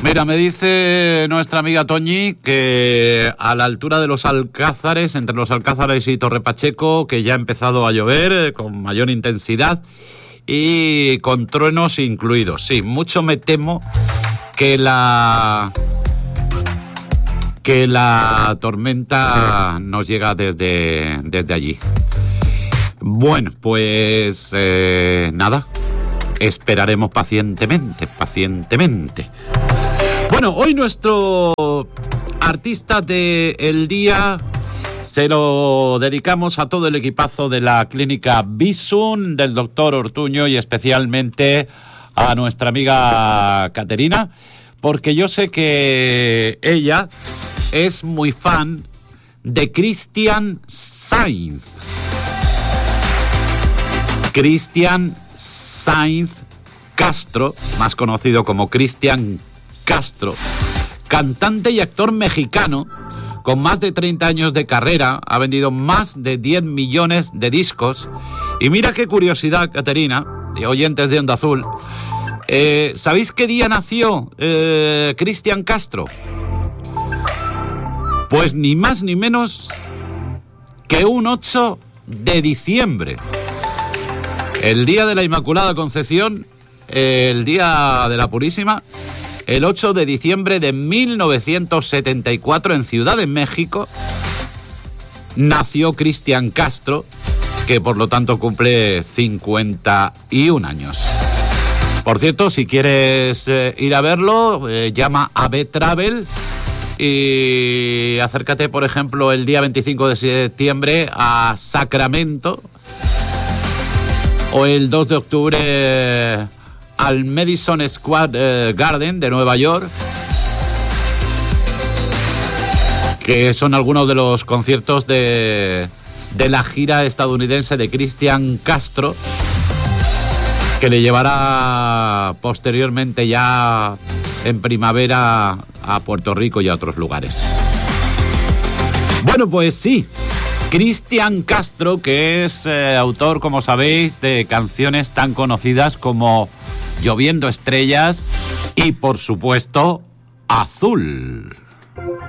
Mira, me dice nuestra amiga Toñi que a la altura de los Alcázares, entre los Alcázares y Torre Pacheco, que ya ha empezado a llover con mayor intensidad y con truenos incluidos. Sí, mucho me temo que la tormenta nos llega desde allí. Bueno, pues nada, esperaremos pacientemente. Bueno, hoy nuestro artista del día se lo dedicamos a todo el equipazo de la clínica Bizun, del doctor Ortuño, y especialmente a nuestra amiga Caterina, porque yo sé que ella es muy fan de Cristian Sainz. Cristian Sainz Castro, más conocido como Cristian Castro, cantante y actor mexicano con más de 30 años de carrera, ha vendido más de 10 millones de discos. Y mira qué curiosidad, Caterina, y oyentes de Onda Azul, ¿sabéis qué día nació Cristian Castro? Pues ni más ni menos que un 8 de diciembre. El día de la Inmaculada Concepción, el día de la Purísima, el 8 de diciembre de 1974 en Ciudad de México, nació Cristian Castro, que por lo tanto cumple 51 años. Por cierto, si quieres ir a verlo, llama a B-Travel y acércate, por ejemplo, el día 25 de septiembre a Sacramento, o el 2 de octubre al Madison Square Garden de Nueva York, que son algunos de los conciertos de la gira estadounidense de Cristian Castro, que le llevará posteriormente ya en primavera a Puerto Rico y a otros lugares. Bueno, pues sí, Cristian Castro, que es autor, como sabéis, de canciones tan conocidas como Lloviendo Estrellas y, por supuesto, Azul.